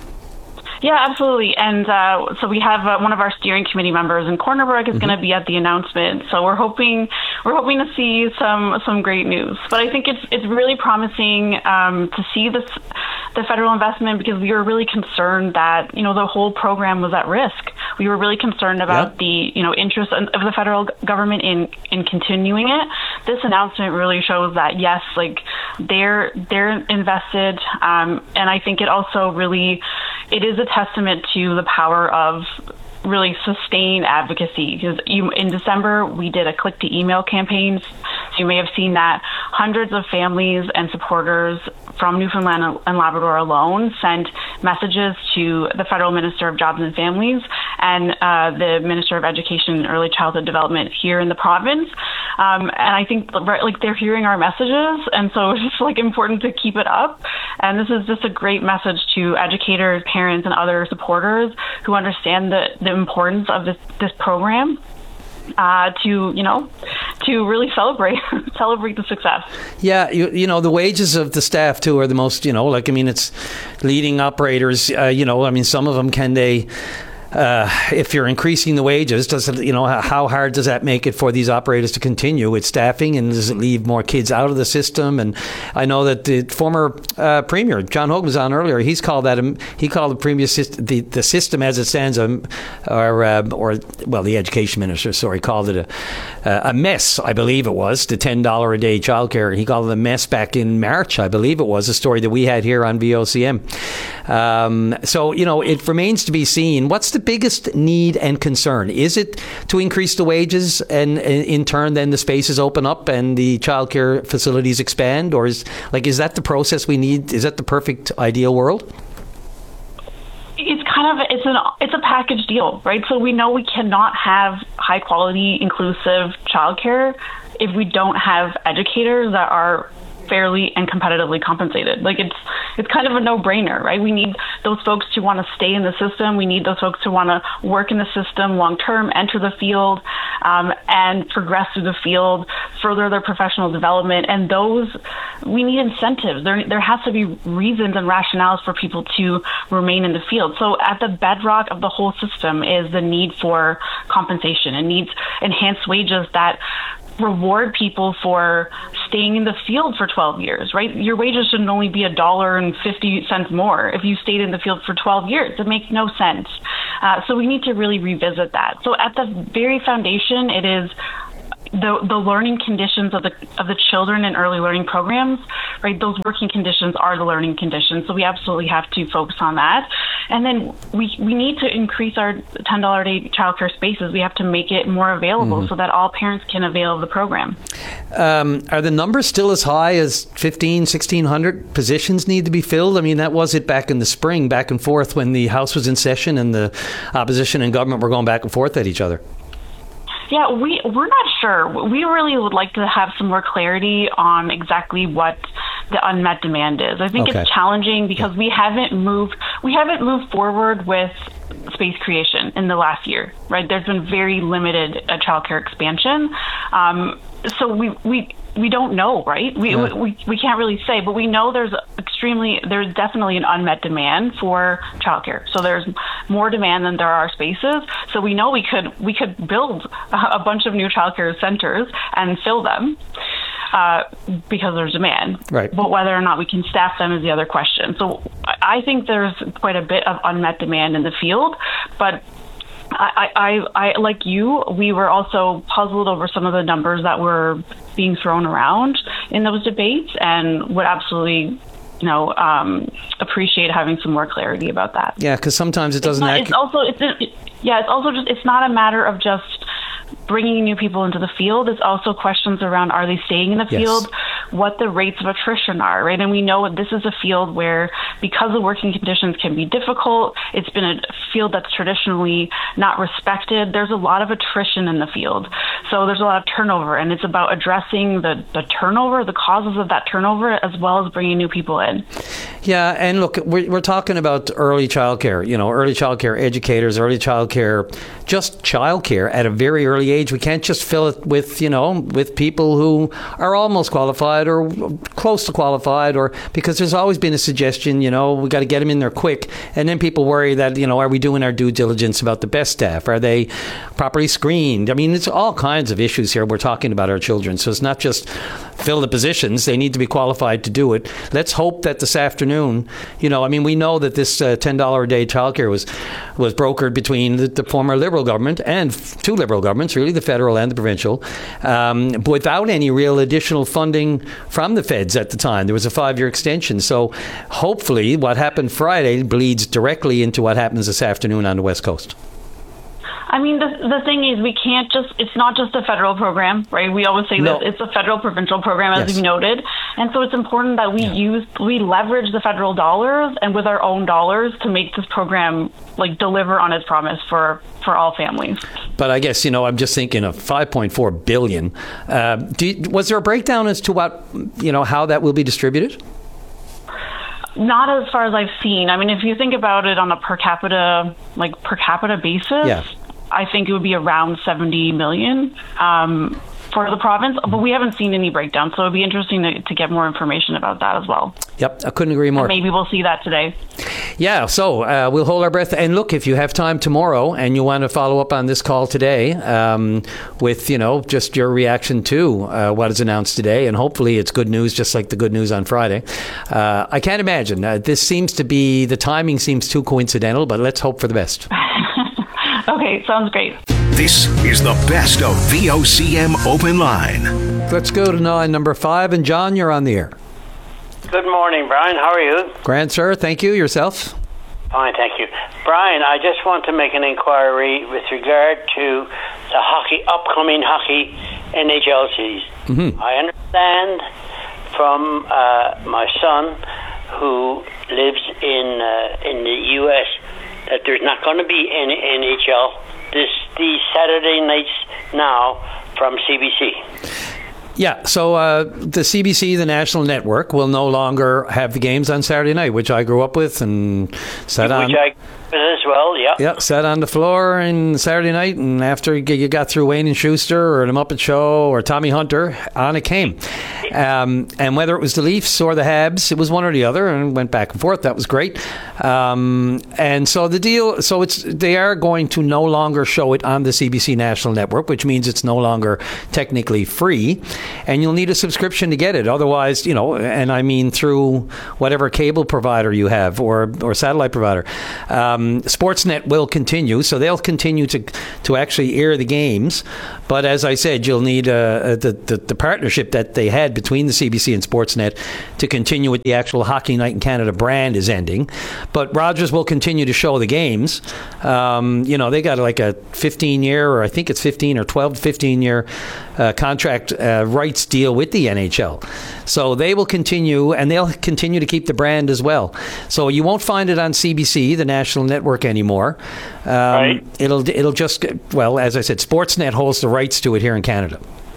Yeah, absolutely. And uh, so we have uh, one of our steering committee members in Corner Brook is mm-hmm. going to be at the announcement. So we're hoping we're hoping to see some some great news. But I think it's it's really promising um, to see this the federal investment, because we were really concerned that, you know, the whole program was at risk. We were really concerned about yep. the, you know, interest of the federal government in, in continuing it. This announcement really shows that, yes, like they're they're invested, um, and I think it also really it is a testament to the power of really sustained advocacy. Because you, in December, we did a click to email campaign. So you may have seen that hundreds of families and supporters from Newfoundland and Labrador alone sent messages to the Federal Minister of Jobs and Families and uh, the Minister of Education and Early Childhood Development here in the province. Um, and I think like they're hearing our messages, and so it's just like important to keep it up. And this is just a great message to educators, parents, and other supporters who understand the, the importance of this, this program. Uh, to, you know, to really celebrate, celebrate the success. Yeah, you, you know, the wages of the staff, too, are the most, you know, like, I mean, it's leading operators, uh, you know, I mean, some of them, can they... Uh, if you're increasing the wages, does it, you know, how hard does that make it for these operators to continue with staffing, and does it leave more kids out of the system? And I know that the former uh, Premier, John Hogan, was on earlier. He's called that, a, he called the previous the, the system as it stands, um, or, uh, or, well, the Education Minister, sorry, called it a, a mess, I believe it was, the ten dollars a day childcare. He called it a mess back in March, I believe it was, a story that we had here on V O C M. Um, so, you know, it remains to be seen. What's the biggest need and concern? Is it to increase the wages and, and in turn then the spaces open up and the childcare facilities expand? Or is like is that the process we need? Is that the perfect ideal world? It's kind of it's an it's a package deal, right? So we know we cannot have high quality, inclusive childcare if we don't have educators that are fairly and competitively compensated. Like it's it's kind of a no-brainer, right? We need those folks to want to stay in the system. We need those folks to want to work in the system long term, enter the field. um, and progress through the field, further their professional development. And those, we need incentives. There, there has to be reasons and rationales for people to remain in the field. So at the bedrock of the whole system is the need for compensation and needs enhanced wages that reward people for staying in the field for twelve years, right? Your wages shouldn't only be a dollar and fifty cents more if you stayed in the field for twelve years. It makes no sense. Uh, so we need to really revisit that. So at the very foundation, it is the the learning conditions of the of the children in early learning programs, right? Those working conditions are the learning conditions. So we absolutely have to focus on that. And then we we need to increase our ten dollars a day childcare spaces. We have to make it more available mm-hmm. so that all parents can avail of the program. Um, are the numbers still as high as fifteen, sixteen hundred positions need to be filled? I mean, that was it back in the spring, back and forth when the House was in session and the opposition and government were going back and forth at each other. Yeah, we, we're not sure. We really would like to have some more clarity on exactly what the unmet demand is. I think okay. it's challenging because we haven't moved we haven't moved forward with space creation in the last year, right? There's been very limited uh, childcare expansion. Um, so we, we we don't know, right? We, yeah. we we can't really say, but we know there's extremely, there's definitely an unmet demand for childcare. So there's more demand than there are spaces. So we know we could we could build a bunch of new childcare centers and fill them uh, because there's demand. Right. But whether or not we can staff them is the other question. So I think there's quite a bit of unmet demand in the field, but I, I, I, like you, we were also puzzled over some of the numbers that were being thrown around in those debates, and would absolutely, you know, um, appreciate having some more clarity about that. Yeah, because sometimes it doesn't. It's, not, act- it's also, it's it, yeah, it's also just, it's not a matter of just bringing new people into the field. It's also questions around, are they staying in the yes. field? What the rates of attrition are, right? And we know this is a field where, because the working conditions can be difficult, it's been a field that's traditionally not respected. There's a lot of attrition in the field. So there's a lot of turnover, and it's about addressing the, the turnover, the causes of that turnover, as well as bringing new people in. Yeah, and look, we're, we're talking about early childcare, you know, early childcare educators, early childcare, just childcare at a very early age. We can't just fill it with, you know, with people who are almost qualified or close to qualified, or because there's always been a suggestion, you know, we got to get them in there quick. And then people worry that, you know, are we doing our due diligence about the best staff? Are they properly screened? I mean, it's all kinds of issues here. We're talking about our children. So it's not just fill the positions. They need to be qualified to do it. Let's hope that this afternoon, you know, I mean, we know that this uh, ten dollars a day childcare was, was brokered between the, the former Liberal government and two Liberal governments, really, the federal and the provincial, um, without any real additional funding from the feds at the time. There was a five-year extension. So hopefully what happened Friday bleeds directly into what happens this afternoon on the West Coast. I mean, the the thing is, we can't just, it's not just a federal program, right? We always say no. that it's a federal provincial program, as yes. you noted. And so it's important that we yeah. use, we leverage the federal dollars and with our own dollars to make this program like deliver on its promise for, for all families. But I guess, you know, I'm just thinking of five point four billion dollars. Uh, do you, was there a breakdown as to what, you know, how that will be distributed? Not as far as I've seen. I mean, if you think about it on a per capita, like per capita basis, yeah. I think it would be around seventy million um, for the province, but we haven't seen any breakdown. So it'd be interesting to, to get more information about that as well. Yep, I couldn't agree more. And maybe we'll see that today. Yeah, so uh, we'll hold our breath. And look, if you have time tomorrow and you want to follow up on this call today um, with, you know, just your reaction to uh, what is announced today, and hopefully it's good news, just like the good news on Friday. Uh, I can't imagine. Uh, this seems to be, the timing seems too coincidental, but let's hope for the best. Okay, sounds great. This is the best of V O C M Open Line. Let's go to line number five. And John, you're on the air. Good morning, Brian. How are you? Grand, sir. Thank you. Yourself? Fine, thank you. Brian, I just want to make an inquiry with regard to the hockey, upcoming hockey N H L season. Mm-hmm. I understand from uh, my son, who lives in uh, in the U S, that there's not going to be any N H L this these Saturday nights now from C B C. Yeah, so uh, the C B C, the national network, will no longer have the games on Saturday night, which I grew up with and sat which on. I, As well, yeah. Yeah, sat on the floor on Saturday night, and after you got through Wayne and Schuster or The Muppet Show or Tommy Hunter, on it came. Um, and whether it was the Leafs or the Habs, it was one or the other, and went back and forth. That was great. Um, and so the deal, so it's they are going to no longer show it on the C B C National Network, which means it's no longer technically free, and you'll need a subscription to get it. Otherwise, you know, and I mean through whatever cable provider you have or or satellite provider. Um, Sportsnet will continue, so they'll continue to to actually air the games. But as I said, you'll need uh, the, the the partnership that they had between the C B C and Sportsnet to continue with the actual Hockey Night in Canada brand is ending. But Rogers will continue to show the games. Um, you know, they got like a fifteen year, or I think it's fifteen or twelve to fifteen year uh, contract uh, rights deal with the N H L. So they will continue, and they'll continue to keep the brand as well. So you won't find it on C B C, the national network, anymore. Um, right. It'll it'll just, well, as I said, Sportsnet holds the rights to it here in Canada.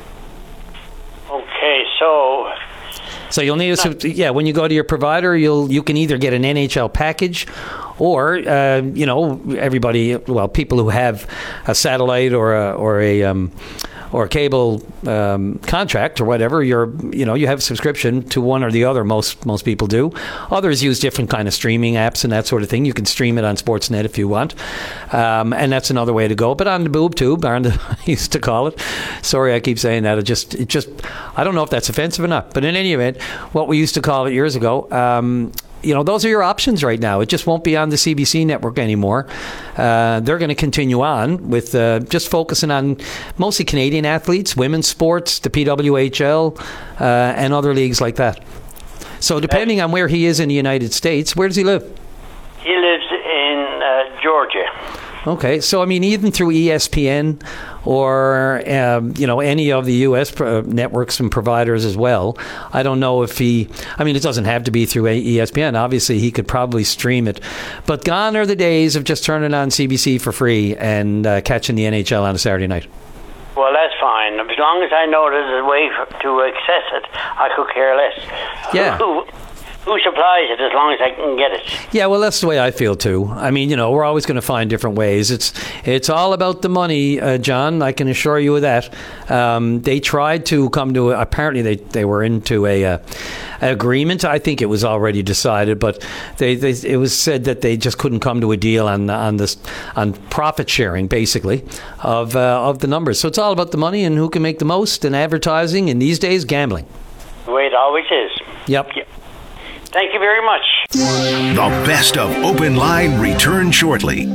Okay, so... So you'll need a, yeah, when you go to your provider, you'll you can either get an N H L package, or uh, you know, everybody, well, people who have a satellite or a, or a um, or a cable um, contract or whatever, you're you know you have a subscription to one or the other. Most most people do. Others use different kind of streaming apps and that sort of thing. You can stream it on Sportsnet if you want, um, and that's another way to go. But on the boob tube, on the, I used to call it. Sorry, I keep saying that. It just it just I don't know if that's offensive or not. But in any event, what we used to call it years ago. Um, You know, those are your options right now. It just won't be on the C B C network anymore. Uh, they're going to continue on with uh, just focusing on mostly Canadian athletes, women's sports, the P W H L, uh, and other leagues like that. So depending on where he is in the United States, where does he live? He lives in uh, Georgia. Okay, so I mean, even through E S P N or um, you know any of the U S pro- networks and providers as well. I don't know if he. I mean, it doesn't have to be through E S P N. Obviously, he could probably stream it. But gone are the days of just turning on C B C for free and uh, catching the N H L on a Saturday night. Well, that's fine. As long as I know there's a way for, to access it, I could care less. Yeah. Who, who supplies it, as long as I can get it? Yeah, well, that's the way I feel too. I mean, you know, we're always going to find different ways. It's it's all about the money, uh, John. I can assure you of that. Um, they tried to come to a, apparently they, they were into a uh, agreement. I think it was already decided, but they, they it was said that they just couldn't come to a deal on on this on profit sharing, basically, of uh, of the numbers. So it's all about the money and who can make the most, and advertising, and these days gambling. The way it always is. Yep. Yep. Thank you very much. The best of Open Line returns shortly.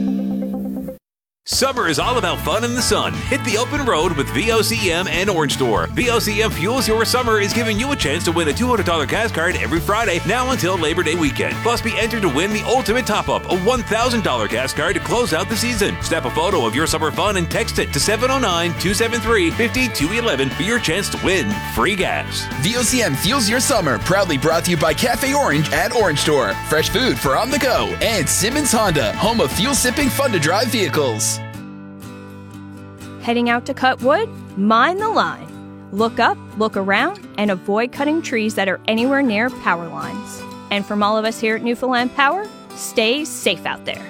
Summer is all about fun in the sun. Hit the open road with V O C M and Orange Store. V O C M Fuels Your Summer is giving you a chance to win a two hundred dollars gas card every Friday, now until Labor Day weekend. Plus, be entered to win the ultimate top-up, a one thousand dollars gas card to close out the season. Snap a photo of your summer fun and text it to seven oh nine, two seven three, five two one one for your chance to win free gas. V O C M Fuels Your Summer, proudly brought to you by Cafe Orange at Orange Store. Fresh food for on the go. And Simmons Honda, home of fuel-sipping, fun-to-drive vehicles. Heading out to cut wood? Mind the line. Look up, look around, and avoid cutting trees that are anywhere near power lines. And from all of us here at Newfoundland Power, stay safe out there.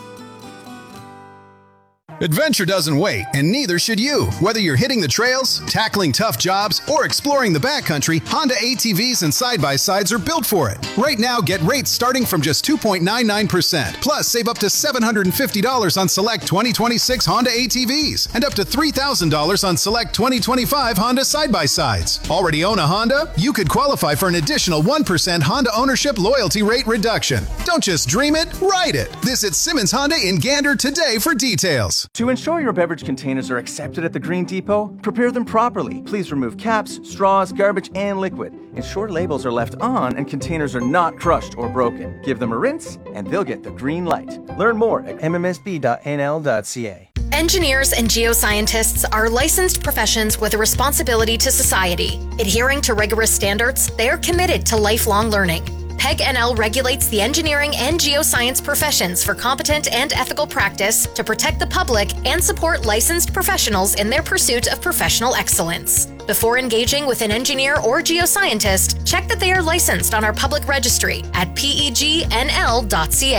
Adventure doesn't wait, and neither should you. Whether you're hitting the trails, tackling tough jobs, or exploring the backcountry, Honda A T Vs and side-by-sides are built for it. Right now, get rates starting from just two point nine nine percent. Plus, save up to seven hundred fifty dollars on select twenty twenty-six Honda A T Vs and up to three thousand dollars on select twenty twenty-five Honda side-by-sides. Already own a Honda? You could qualify for an additional one percent Honda ownership loyalty rate reduction. Don't just dream it, ride it. Visit Simmons Honda in Gander today for details. To ensure your beverage containers are accepted at the Green Depot, prepare them properly. Please remove caps, straws, garbage, and liquid. Ensure labels are left on and containers are not crushed or broken. Give them a rinse, and they'll get the green light. Learn more at m m s b dot n l dot c a. Engineers and geoscientists are licensed professions with a responsibility to society. Adhering to rigorous standards, they are committed to lifelong learning. PEG N L regulates the engineering and geoscience professions for competent and ethical practice to protect the public and support licensed professionals in their pursuit of professional excellence. Before engaging with an engineer or geoscientist, check that they are licensed on our public registry at P E G N L dot C A.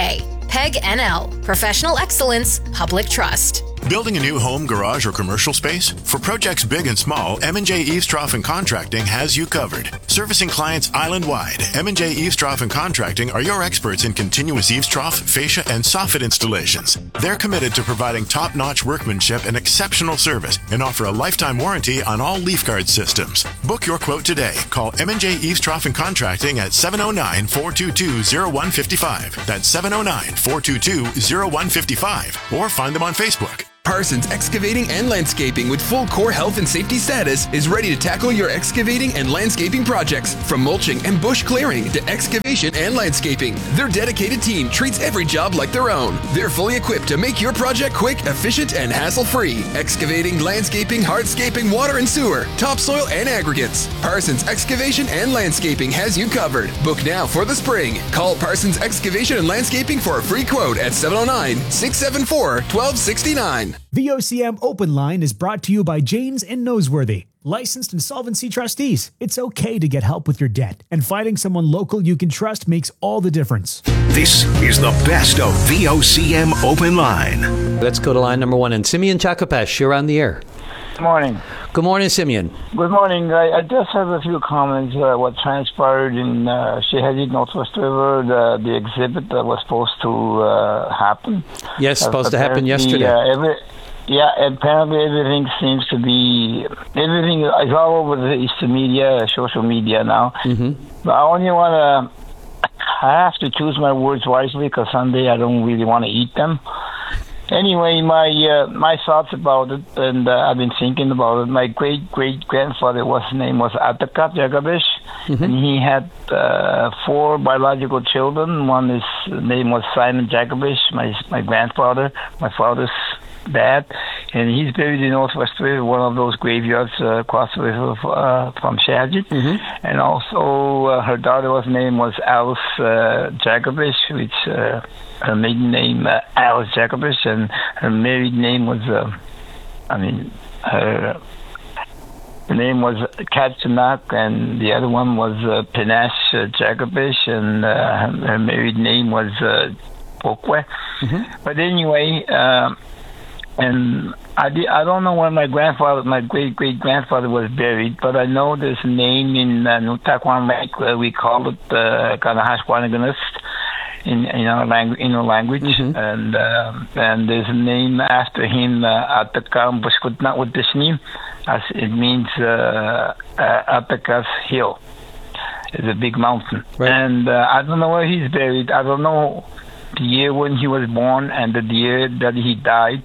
Peg N L. Professional excellence, public trust. Building a new home, garage, or commercial space? For projects big and small, M and J Eavestrough and Contracting has you covered. Servicing clients island-wide, M and J Eavestrough and Contracting are your experts in continuous eavestrough, fascia, and soffit installations. They're committed to providing top-notch workmanship and exceptional service and offer a lifetime warranty on all leaf guard systems. Book your quote today. Call M and J Eavestrough and Contracting at seven oh nine, four two two, oh one five five. That's seven oh nine, four two two, oh one five five. Or find them on Facebook. Parsons Excavating and Landscaping with full core health and safety status is ready to tackle your excavating and landscaping projects. From mulching and bush clearing to excavation and landscaping, their dedicated team treats every job like their own. They're fully equipped to make your project quick, efficient, and hassle-free. Excavating, landscaping, hardscaping, water and sewer, topsoil, and aggregates. Parsons Excavation and Landscaping has you covered. Book now for the spring. Call Parsons Excavation and Landscaping for a free quote at seven oh nine, six seven four, one two six nine. V O C M Open Line is brought to you by Janes and Noseworthy, licensed insolvency trustees. It's okay to get help with your debt, and finding someone local you can trust makes all the difference. This is the best of V O C M Open Line. Let's go to line number one. And Simeon Chakapesh, you're on the air. Good morning. Good morning, Simeon. Good morning. I, I just have a few comments. Uh, what transpired in uh, Shehadid, Northwest River, the, the exhibit that was supposed to uh, happen. Yes, uh, supposed to happen yesterday. Uh, every, yeah, apparently everything seems to be, everything is all over the Eastern media, social media now. Mm-hmm. But I only want to, I have to choose my words wisely because Sunday I don't really want to eat them. Anyway, my uh, my thoughts about it, and uh, I've been thinking about it. My great great grandfather, was his name was Atakat Jagabesh, mm-hmm. and he had uh, four biological children. One is name was Simon Jagabesh, my my grandfather, my father's dad, and he's buried in Northwest River, one of those graveyards uh, across the river uh, from Shehadid. Mm-hmm. And also, uh, her daughter was name was Alice uh, Jagabesh, which. Uh, Her maiden name, uh, Alice Jacobus, and her married name was, uh, I mean, her, her name was Katsunak, and the other one was uh, Panache uh, Jacobus, and uh, her, her married name was uh, Pokwe. Mm-hmm. But anyway, uh, and I, di- I don't know where my grandfather, my great-great-grandfather was buried, but I know there's a name in uh, Nutakwan Lake, uh, we call it uh, Kanahashwanaganist. In, in our language, in our language, mm-hmm. and uh, and there's a name after him, Atakam Buskutna Uddishnim, as it means uh, uh, Atakas Hill. It's a big mountain, right. And uh, I don't know where he's buried. I don't know the year when he was born and the year that he died,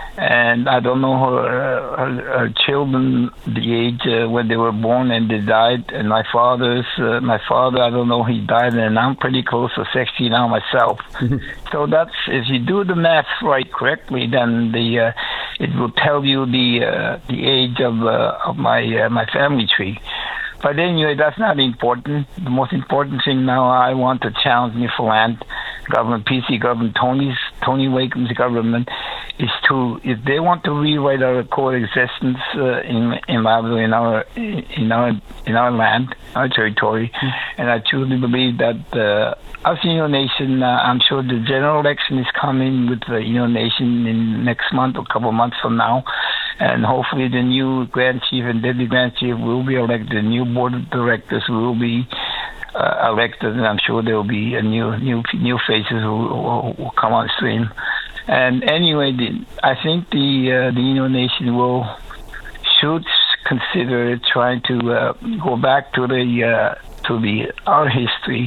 and I don't know her, her, her children, the age uh, when they were born and they died. And my father's, uh, my father, I don't know, he died, and I'm pretty close to sixty now myself. So that's, if you do the math right correctly, then the uh, it will tell you the uh, the age of uh, of my uh, my family tree. But anyway, that's not important. The most important thing now, I want to challenge Newfoundland government, P C government, Tony's Tony Wakeham's government, is to, if they want to rewrite our coexistence uh, in in Labrador, in our in our in our land, our territory, mm. and I truly believe that uh, us Innu Nation, uh, I'm sure the general election is coming with the Innu Nation in next month or a couple of months from now, and hopefully the new Grand Chief and Deputy Grand Chief will be elected, the new board of directors will be uh, elected, and I'm sure there will be a new new new faces who will, will come on stream. And anyway, the, I think the uh, the Innu Nation will should consider trying to uh, go back to the uh, to the our history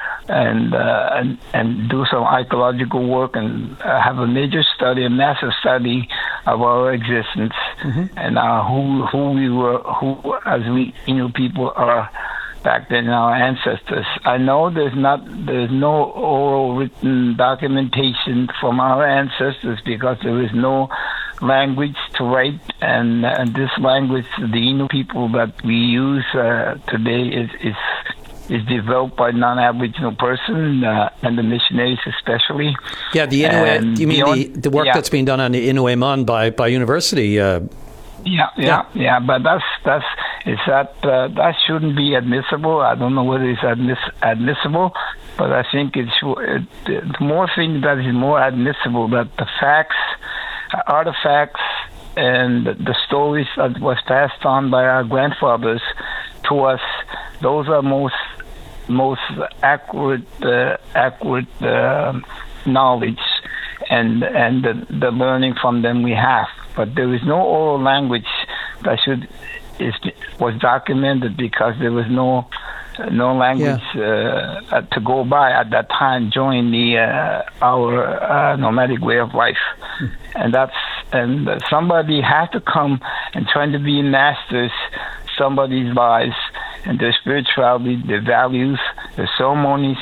and uh, and and do some archaeological work and uh, have a major study, a massive study of our existence, mm-hmm. and uh, who who we were, who as we Innu people are back then, our ancestors. I know there's not there's no oral written documentation from our ancestors because there is no language to write, and, and this language, the Innu people that we use uh, today is is is developed by non-Aboriginal person uh, and the missionaries especially. Yeah, the Inuit. You mean the, the work yeah. that's being done on the Inuit by by university? Uh, Yeah, yeah, yeah, yeah, but that's that's is that uh, that shouldn't be admissible. I don't know whether it's admiss- admissible, But I think it's it, the more thing that is more admissible, that the facts, artifacts, and the stories that was passed on by our grandfathers to us, those are most most accurate uh, accurate uh, knowledge, and and the, the learning from them we have. But there is no oral language that should is was documented because there was no no language yeah. uh, to go by at that time during the uh, our uh, nomadic way of life. Mm. And that's and somebody has to come and try to be masters somebody's lives and their spirituality, their values, their ceremonies,